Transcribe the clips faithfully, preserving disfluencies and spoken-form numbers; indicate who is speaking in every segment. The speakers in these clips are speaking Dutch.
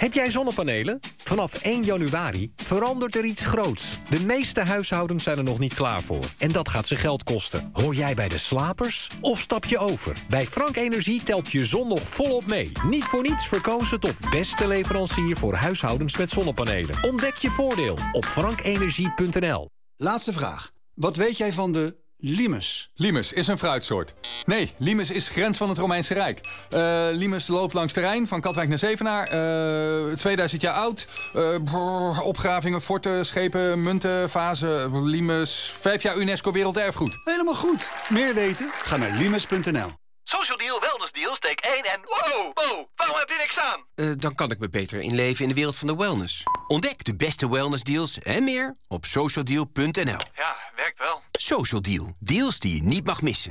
Speaker 1: Heb jij zonnepanelen? Vanaf één januari verandert er iets groots. De meeste huishoudens zijn er nog niet klaar voor. En dat gaat ze geld kosten. Hoor jij bij de slapers? Of stap je over? Bij Frank Energie telt je zon nog volop mee. Niet voor niets verkozen tot beste leverancier voor huishoudens met zonnepanelen. Ontdek je voordeel op frank energie punt n l.
Speaker 2: Laatste vraag. Wat weet jij van de limes?
Speaker 3: Limes is een fruitsoort. Nee, limes is grens van het Romeinse Rijk. Uh, limes loopt langs de Rijn, van Katwijk naar Zevenaar. Uh, tweeduizend jaar oud. Uh, brrr, opgravingen, forten, schepen, munten, vazen. Limes, vijf jaar UNESCO Werelderfgoed.
Speaker 2: Helemaal goed. Meer weten? Ga naar limes punt n l.
Speaker 4: Social Deal, Wellness Deal, steek één en... Wow, wow, waarom heb je niks aan?
Speaker 5: Uh, dan kan ik me beter inleven in de wereld van de wellness. Ontdek de beste wellness deals en meer op social deal punt n l.
Speaker 4: Ja, werkt wel.
Speaker 5: Social Deal. Deals die je niet mag missen.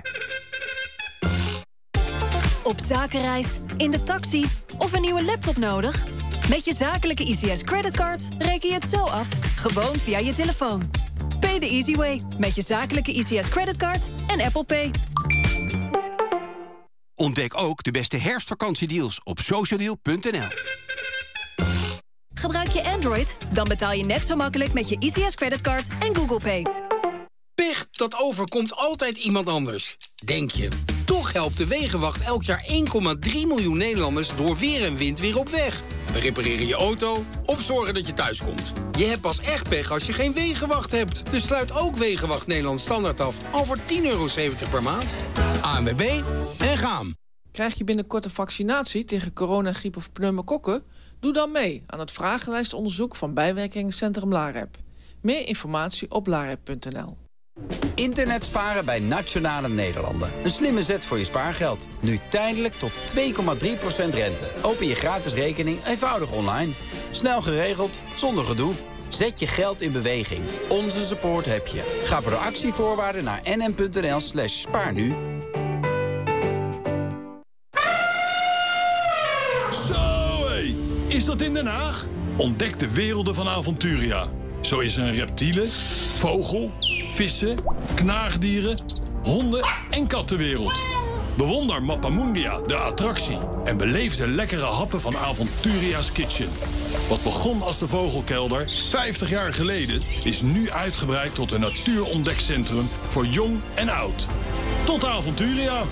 Speaker 6: Op zakenreis, in de taxi of een nieuwe laptop nodig? Met je zakelijke I C S creditcard reken je het zo af, gewoon via je telefoon. Pay the easy way, met je zakelijke I C S creditcard en Apple Pay.
Speaker 5: Ontdek ook de beste herfstvakantiedeals op social deal punt n l.
Speaker 6: Gebruik je Android? Dan betaal je net zo makkelijk met je I C S creditcard en Google Pay.
Speaker 7: Pech, dat overkomt altijd iemand anders. Denk je. Toch helpt de Wegenwacht elk jaar één komma drie miljoen Nederlanders door weer en wind weer op weg. We repareren je auto of zorgen dat je thuis komt. Je hebt pas echt pech als je geen Wegenwacht hebt. Dus sluit ook Wegenwacht Nederland Standaard af al voor tien euro zeventig per maand. A N W B en gaan.
Speaker 8: Krijg je binnenkort een vaccinatie tegen corona, griep of pneumokokken? Doe dan mee aan het vragenlijstonderzoek van bijwerkingencentrum LAREP. Meer informatie op larep punt n l.
Speaker 9: Internet sparen bij Nationale Nederlanden. Een slimme zet voor je spaargeld. Nu tijdelijk tot twee komma drie procent rente. Open je gratis rekening eenvoudig online. Snel geregeld, zonder gedoe. Zet je geld in beweging. Onze support heb je. Ga voor de actievoorwaarden naar n n punt n l slash spaar nu.
Speaker 10: Zo, hé. Is dat in Den Haag? Ontdek de werelden van Avonturia. Zo is er een reptielen, vogel, vissen, knaagdieren, honden- en kattenwereld. Bewonder Mappamundia, de attractie. En beleef de lekkere happen van Avonturia's Kitchen. Wat begon als de vogelkelder vijftig jaar geleden... is nu uitgebreid tot een natuurontdekcentrum voor jong en oud. Tot Avonturia!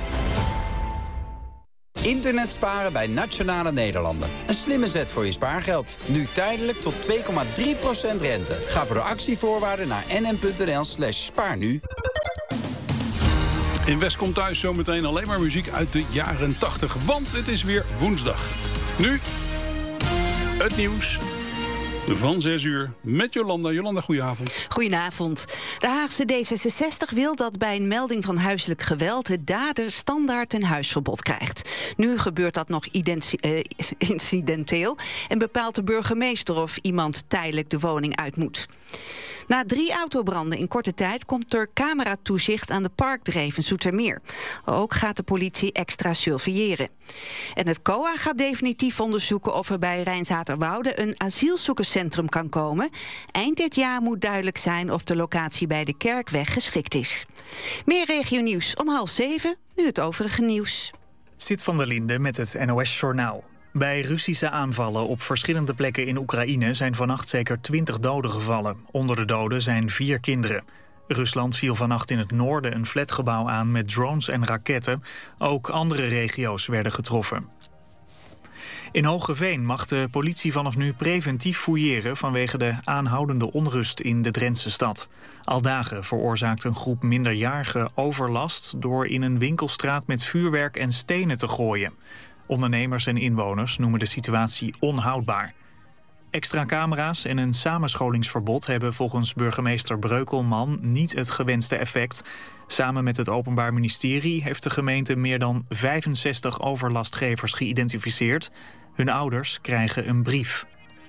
Speaker 9: Internet sparen bij Nationale Nederlanden. Een slimme zet voor je spaargeld. Nu tijdelijk tot twee komma drie procent rente. Ga voor de actievoorwaarden naar n n punt n l slash spaar nu.
Speaker 2: In West komt thuis zometeen alleen maar muziek uit de jaren tachtig. Want het is weer woensdag. Nu het nieuws van zes uur met Jolanda. Jolanda, goedenavond.
Speaker 11: Goedenavond. De Haagse D zesenzestig wil dat bij een melding van huiselijk geweld de dader standaard een huisverbod krijgt. Nu gebeurt dat nog identi- uh, incidenteel en bepaalt de burgemeester of iemand tijdelijk de woning uit moet. Na drie autobranden in korte tijd komt er cameratoezicht aan de Parkdreef in Zoetermeer. Ook gaat de politie extra surveilleren. En het C O A gaat definitief onderzoeken of er bij Rijnzaterwoude een asielzoekerscentrum kan komen. Eind dit jaar moet duidelijk zijn of de locatie bij de Kerkweg geschikt is. Meer regionieuws om half zeven, nu het overige nieuws.
Speaker 12: Sit van der Linde met het N O S-journaal. Bij Russische aanvallen op verschillende plekken in Oekraïne zijn vannacht zeker twintig doden gevallen. Onder de doden zijn vier kinderen. Rusland viel vannacht in het noorden een flatgebouw aan met drones en raketten. Ook andere regio's werden getroffen. In Hoogeveen mag de politie vanaf nu preventief fouilleren vanwege de aanhoudende onrust in de Drentse stad. Al dagen veroorzaakt een groep minderjarigen overlast door in een winkelstraat met vuurwerk en stenen te gooien. Ondernemers en inwoners noemen de situatie onhoudbaar. Extra camera's en een samenscholingsverbod hebben volgens burgemeester Breukelman niet het gewenste effect. Samen met het Openbaar Ministerie heeft de gemeente meer dan vijfenzestig overlastgevers geïdentificeerd. Hun ouders krijgen een brief.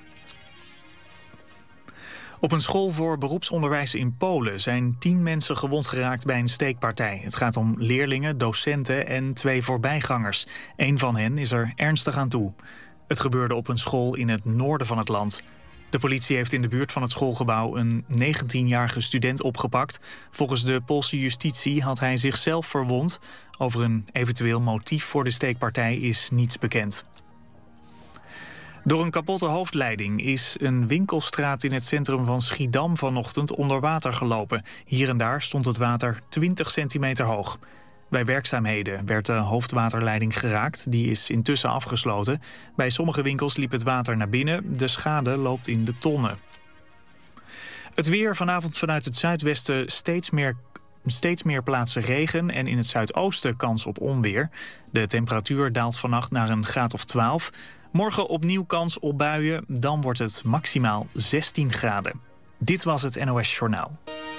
Speaker 12: Op een school voor beroepsonderwijs in Polen zijn tien mensen gewond geraakt bij een steekpartij. Het gaat om leerlingen, docenten en twee voorbijgangers. Eén van hen is er ernstig aan toe. Het gebeurde op een school in het noorden van het land. De politie heeft in de buurt van het schoolgebouw een negentienjarige student opgepakt. Volgens de Poolse justitie had hij zichzelf verwond. Over een eventueel motief voor de steekpartij is niets bekend. Door een kapotte hoofdleiding is een winkelstraat in het centrum van Schiedam vanochtend onder water gelopen. Hier en daar stond het water twintig centimeter hoog. Bij werkzaamheden werd de hoofdwaterleiding geraakt. Die is intussen afgesloten. Bij sommige winkels liep het water naar binnen. De schade loopt in de tonnen. Het weer, vanavond vanuit het zuidwesten steeds meer, steeds meer plaatsen regen en in het zuidoosten kans op onweer. De temperatuur daalt vannacht naar een graad of twaalf. Morgen opnieuw kans op buien, dan wordt het maximaal zestien graden. Dit was het N O S Journaal.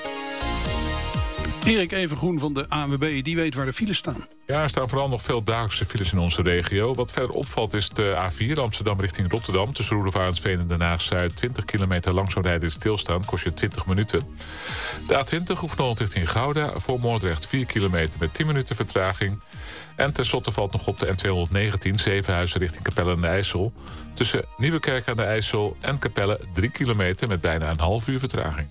Speaker 2: Erik Evengroen van de A N W B, die weet waar de files staan.
Speaker 13: Ja, er staan vooral nog veel dagelijkse files in onze regio. Wat verder opvalt is de A vier Amsterdam richting Rotterdam. Tussen Roelof Arendsveen en Den Haag-Zuid. twintig kilometer langzaam rijden in stilstaan, kost je twintig minuten. De A twintig Oefenholland richting Gouda. Voor Moordrecht vier kilometer met tien minuten vertraging. En tenslotte valt nog op de N tweehonderdnegentien Zevenhuizen richting Capelle aan de IJssel. Tussen Nieuwekerk aan de IJssel en Capelle drie kilometer met bijna een half uur vertraging.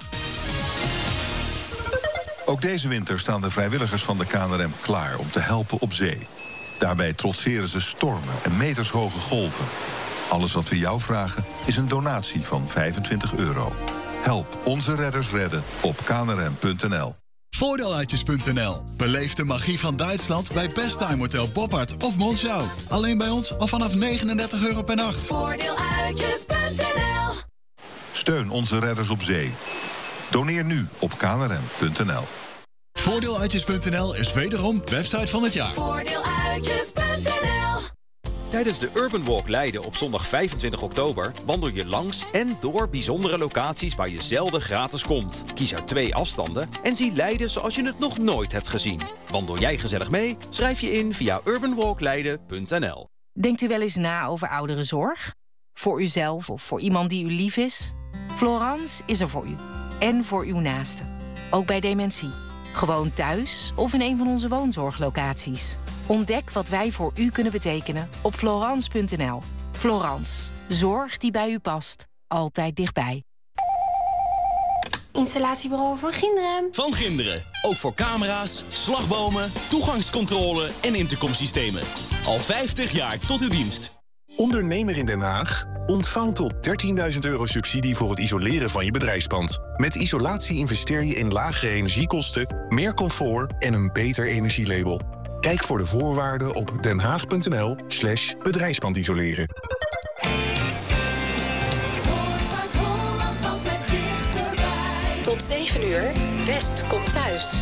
Speaker 14: Ook deze winter staan de vrijwilligers van de K N R M klaar om te helpen op zee. Daarbij trotseren ze stormen en metershoge golven. Alles wat we jou vragen is een donatie van vijfentwintig euro. Help onze redders redden op k n r m punt n l.
Speaker 15: Voordeeluitjes punt n l. Beleef de magie van Duitsland bij Besttime Hotel Boppard of Monschau. Alleen bij ons al vanaf negenendertig euro per nacht.
Speaker 16: Voordeeluitjes punt n l.
Speaker 14: Steun onze redders op zee. Doneer nu op k n r m punt n l.
Speaker 15: Voordeeluitjes punt n l is wederom website van het jaar.
Speaker 16: Voordeeluitjes punt n l.
Speaker 17: Tijdens de Urban Walk Leiden op zondag vijfentwintig oktober wandel je langs en door bijzondere locaties waar je zelden gratis komt. Kies uit twee afstanden en zie Leiden zoals je het nog nooit hebt gezien. Wandel jij gezellig mee? Schrijf je in via urban walk leiden punt n l.
Speaker 18: Denkt u wel eens na over ouderenzorg? Voor uzelf of voor iemand die u lief is? Florence is er voor u. En voor uw naasten. Ook bij dementie. Gewoon thuis of in een van onze woonzorglocaties. Ontdek wat wij voor u kunnen betekenen op florence punt n l. Florence. Zorg die bij u past. Altijd dichtbij.
Speaker 19: Installatiebureau van Ginderen.
Speaker 20: Van Ginderen. Ook voor camera's, slagbomen, toegangscontrole en intercomsystemen. Al vijftig jaar tot uw dienst.
Speaker 21: Ondernemer in Den Haag? Ontvang tot dertienduizend euro subsidie voor het isoleren van je bedrijfspand. Met isolatie investeer je in lagere energiekosten, meer comfort en een beter energielabel. Kijk voor de voorwaarden op denhaag punt n l slash bedrijfspandisoleren.
Speaker 16: Tot zeven uur, West komt thuis.